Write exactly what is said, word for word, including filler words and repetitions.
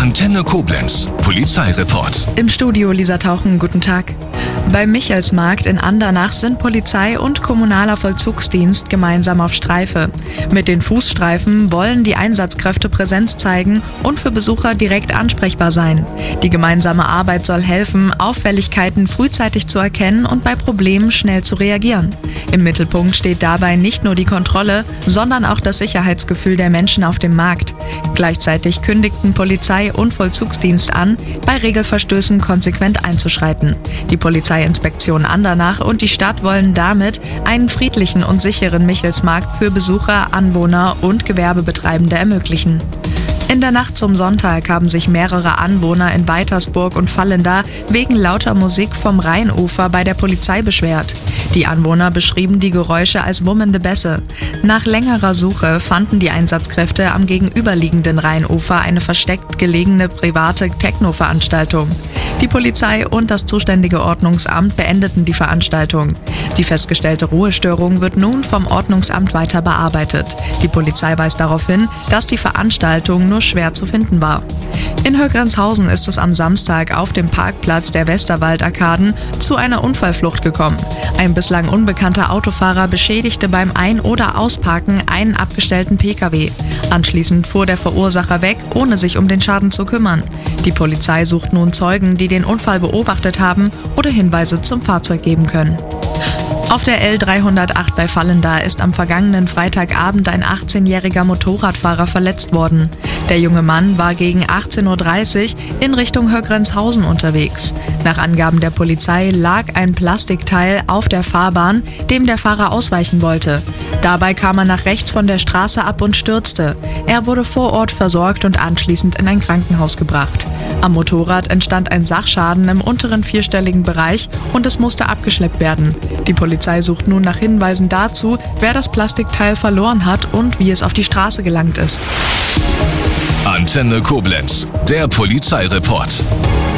Antenne Koblenz, Polizeireport. Im Studio Lisa Tauchen, guten Tag. Beim Michelsmarkt in Andernach sind Polizei und kommunaler Vollzugsdienst gemeinsam auf Streife. Mit den Fußstreifen wollen die Einsatzkräfte Präsenz zeigen und für Besucher direkt ansprechbar sein. Die gemeinsame Arbeit soll helfen, Auffälligkeiten frühzeitig zu erkennen und bei Problemen schnell zu reagieren. Im Mittelpunkt steht dabei nicht nur die Kontrolle, sondern auch das Sicherheitsgefühl der Menschen auf dem Markt. Gleichzeitig kündigten Polizei und Vollzugsdienst an, bei Regelverstößen konsequent einzuschreiten. Die Polizeiinspektion Andernach und die Stadt wollen damit einen friedlichen und sicheren Michelsmarkt für Besucher, Anwohner und Gewerbebetreibende ermöglichen. In der Nacht zum Sonntag haben sich mehrere Anwohner in Weitersburg und Vallenda wegen lauter Musik vom Rheinufer bei der Polizei beschwert. Die Anwohner beschrieben die Geräusche als wummende Bässe. Nach längerer Suche fanden die Einsatzkräfte am gegenüberliegenden Rheinufer eine versteckt gelegene private Techno-Veranstaltung. Die Polizei und das zuständige Ordnungsamt beendeten die Veranstaltung. Die festgestellte Ruhestörung wird nun vom Ordnungsamt weiter bearbeitet. Die Polizei weist darauf hin, dass die Veranstaltung nur schwer zu finden war. In Högrenzhausen ist es am Samstag auf dem Parkplatz der Westerwald-Arkaden zu einer Unfallflucht gekommen. Ein bislang unbekannter Autofahrer beschädigte beim Ein- oder Ausparken einen abgestellten Pkw. Anschließend fuhr der Verursacher weg, ohne sich um den Schaden zu kümmern. Die Polizei sucht nun Zeugen, die den Unfall beobachtet haben oder Hinweise zum Fahrzeug geben können. Auf der L dreihundertacht bei Vallenda ist am vergangenen Freitagabend ein achtzehnjähriger Motorradfahrer verletzt worden. Der junge Mann war gegen achtzehn Uhr dreißig in Richtung Högrenzhausen unterwegs. Nach Angaben der Polizei lag ein Plastikteil auf der Fahrbahn, dem der Fahrer ausweichen wollte. Dabei kam er nach rechts von der Straße ab und stürzte. Er wurde vor Ort versorgt und anschließend in ein Krankenhaus gebracht. Am Motorrad entstand ein Sachschaden im unteren vierstelligen Bereich und es musste abgeschleppt werden. Die Polizei sucht nun nach Hinweisen dazu, wer das Plastikteil verloren hat und wie es auf die Straße gelangt ist. Antenne Koblenz, der Polizeireport.